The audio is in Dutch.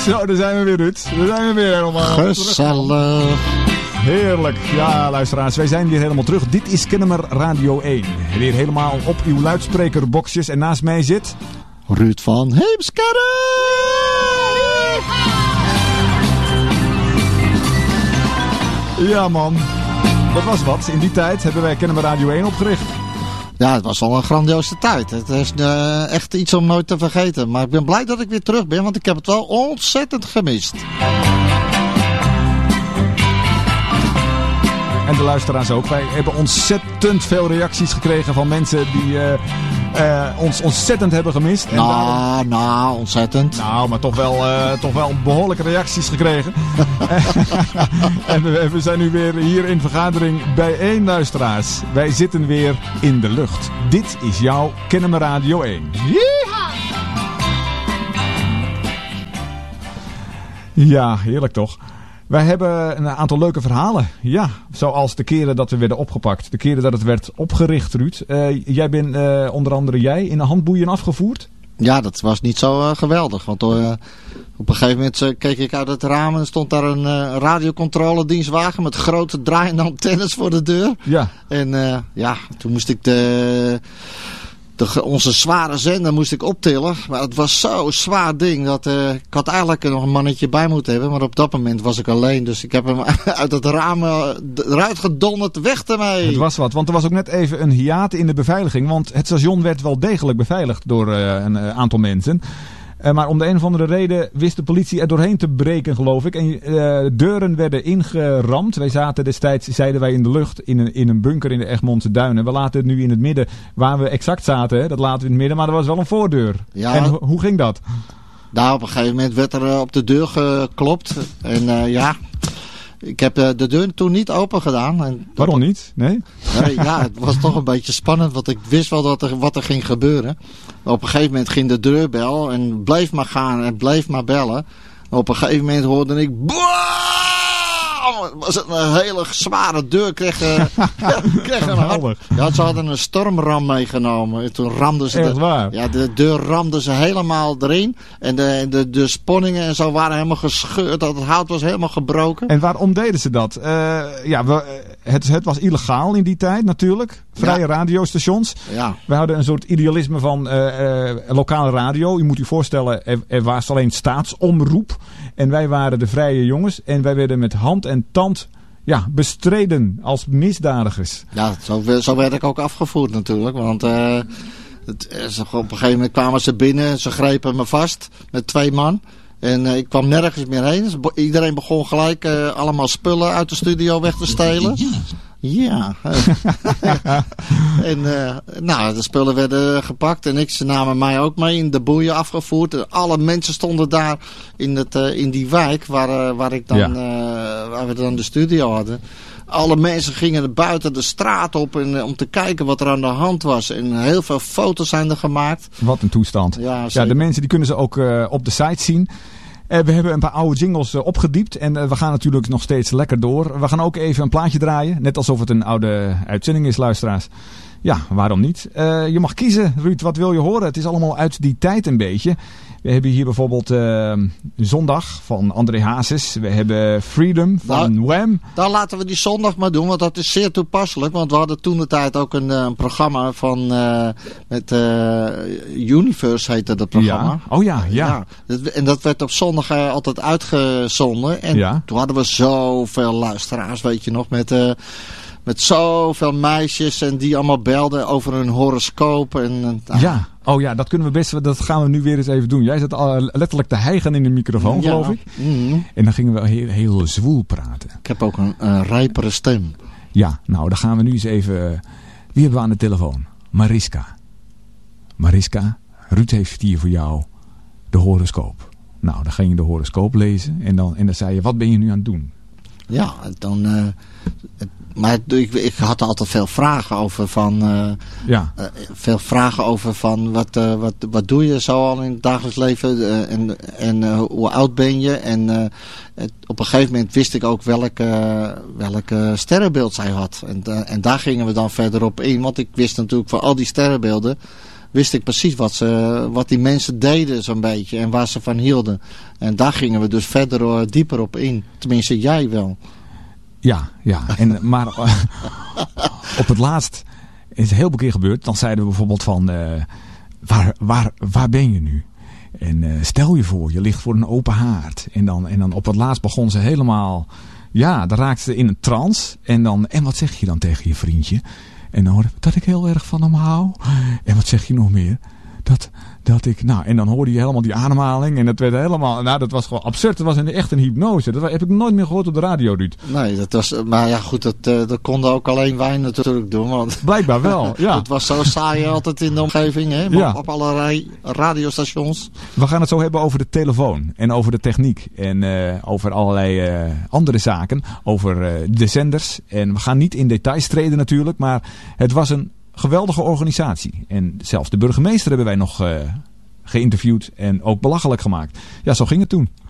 Zo, daar zijn we weer, Ruud. Daar zijn we weer helemaal. Gezellig. Heerlijk. Ja, luisteraars, wij zijn weer helemaal terug. Dit is Kennemer Radio 1. Weer helemaal op uw luidsprekerboxjes. En naast mij zit... Ruud van Heemskerk. Ja, man. Dat was wat. In die tijd hebben wij Kennemer Radio 1 opgericht. Ja, het was al een grandioze tijd. Het is echt iets om nooit te vergeten. Maar ik ben blij dat ik weer terug ben, want ik heb het wel ontzettend gemist. En de luisteraars ook. Wij hebben ontzettend veel reacties gekregen van mensen die ons ontzettend hebben gemist. En ontzettend. Nou, maar toch wel behoorlijke reacties gekregen. En we zijn nu weer hier in vergadering bijeen, luisteraars. Wij zitten weer in de lucht. Dit is jouw Kennemer Radio 1. Yeeha! Ja, heerlijk toch? Wij hebben een aantal leuke verhalen. Ja, zoals de keren dat we werden opgepakt. De keren dat het werd opgericht, Ruud. Jij bent onder andere in de handboeien afgevoerd? Ja, dat was niet zo geweldig. Want op een gegeven moment keek ik uit het raam en er stond daar een radiocontroledienstwagen met grote draaiende antennes voor de deur. Ja. En toen moest ik onze zware zender moest ik optillen. Maar het was zo'n zwaar ding dat ik had eigenlijk nog een mannetje bij moeten hebben. Maar op dat moment was ik alleen. Dus ik heb hem uit het raam eruit gedonderd. Weg ermee. Het was wat. Want er was ook net even een hiaat in de beveiliging. Want het station werd wel degelijk beveiligd door een aantal mensen. Maar om de een of andere reden wist de politie er doorheen te breken, geloof ik. En deuren werden ingeramd. Wij zaten destijds, zeiden wij, in de lucht in een bunker in de Egmondse Duinen. We laten het nu in het midden, waar we exact zaten. Hè? Dat laten we in het midden, maar er was wel een voordeur. Ja. En hoe ging dat? Nou, op een gegeven moment werd er op de deur geklopt. En ik heb de deur toen niet open gedaan. En waarom niet? Nee? Ja, het was toch een beetje spannend, want ik wist wel wat er ging gebeuren. Op een gegeven moment ging de deurbel en bleef maar gaan en bleef maar bellen. Op een gegeven moment hoorde ik... Was het een hele zware deur, kreeg een hard. Ja, ze hadden een stormram meegenomen. En toen ramden ze... Echt waar? Ja, de deur ramden ze helemaal erin. En de sponningen en zo waren helemaal gescheurd. Het hout was helemaal gebroken. En waarom deden ze dat? Het was illegaal in die tijd natuurlijk. Vrije radiostations. Ja. We hadden een soort idealisme van lokale radio. Je moet je voorstellen, er was alleen staatsomroep. En wij waren de vrije jongens. En wij werden met hand en tand bestreden als misdadigers. Ja, zo werd ik ook afgevoerd natuurlijk. Want op een gegeven moment kwamen ze binnen. Ze grepen me vast met 2 man. En ik kwam nergens meer heen. Dus iedereen begon gelijk allemaal spullen uit de studio weg te stelen. Ja. En de spullen werden gepakt en ze namen mij ook mee in de boeien afgevoerd. En alle mensen stonden daar in die wijk waar we dan de studio hadden. Alle mensen gingen buiten de straat op om te kijken wat er aan de hand was. En heel veel foto's zijn er gemaakt. Wat een toestand. Ja, de mensen die kunnen ze ook op de site zien. We hebben een paar oude jingles opgediept en we gaan natuurlijk nog steeds lekker door. We gaan ook even een plaatje draaien, net alsof het een oude uitzending is, luisteraars. Ja, waarom niet? Je mag kiezen, Ruud, wat wil je horen? Het is allemaal uit die tijd een beetje. We hebben hier bijvoorbeeld Zondag van André Hazes. We hebben Freedom van Wham. Dan laten we die zondag maar doen, want dat is zeer toepasselijk. Want we hadden toen de tijd ook een programma van met Universe heette dat programma. Ja. Oh ja. En dat werd op zondag altijd uitgezonden. En toen hadden we zoveel luisteraars, weet je nog, met zoveel meisjes en die allemaal belden over hun horoscoop. Dat kunnen we best. Dat gaan we nu weer eens even doen. Jij zat letterlijk te hijgen in de microfoon, geloof ik. Mm-hmm. En dan gingen we heel zwoel praten. Ik heb ook een rijpere stem. Ja, nou dan gaan we nu eens even... Wie hebben we aan de telefoon? Mariska, Ruud heeft hier voor jou de horoscoop. Nou, dan ging je de horoscoop lezen en dan zei je, wat ben je nu aan het doen? Ja, dan... Maar ik had altijd veel vragen over wat doe je zo al in het dagelijks leven en hoe oud ben je en op een gegeven moment wist ik ook welke sterrenbeeld zij had en daar gingen we dan verder op in, want ik wist natuurlijk van al die sterrenbeelden wist ik precies wat die mensen deden zo'n beetje en waar ze van hielden. En daar gingen we dus verder dieper op in. Tenminste, jij wel. Ja. Maar op het laatst is het heel veel keer gebeurd. Dan zeiden we bijvoorbeeld van, waar ben je nu? En stel je voor, je ligt voor een open haard. En dan op het laatst begon ze helemaal... Ja, dan raakte ze in een trance. En wat zeg je dan tegen je vriendje? En dan hoorde ik dat ik heel erg van hem hou. En wat zeg je nog meer? Dat ik... Nou, en dan hoorde je helemaal die ademhaling. En dat werd helemaal... Nou, dat was gewoon absurd. Dat was echt een hypnose. Dat heb ik nooit meer gehoord op de radio, Ruud. Nee, dat was... Maar ja, goed, dat konden ook alleen wij natuurlijk doen. Want blijkbaar wel, ja. Het was zo saai altijd in de omgeving, hè? Ja. Op allerlei radiostations. We gaan het zo hebben over de telefoon. En over de techniek. En over allerlei andere zaken. Over de zenders. En we gaan niet in details treden natuurlijk. Maar het was een geweldige organisatie. En zelfs de burgemeester hebben wij nog geïnterviewd en ook belachelijk gemaakt. Ja, zo ging het toen.